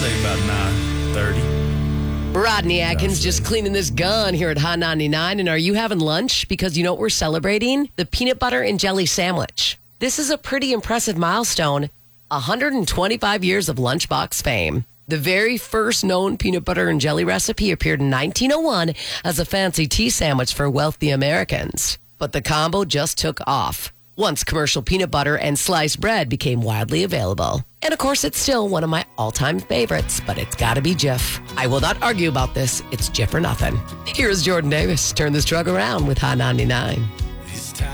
say about 9:30. Rodney Atkins just cleaning this gun here at Hot 99. And are you having lunch? Because you know what we're celebrating? The peanut butter and jelly sandwich. This is a pretty impressive milestone. 125 years of Lunchbox fame. The very first known peanut butter and jelly recipe appeared in 1901 as a fancy tea sandwich for wealthy Americans. But the combo just took off once commercial peanut butter and sliced bread became widely available. And of course, it's still one of my all-time favorites, but it's got to be Jif. I will not argue about this. It's Jif or nothing. Here's Jordan Davis. Turn this drug around with Hot 99.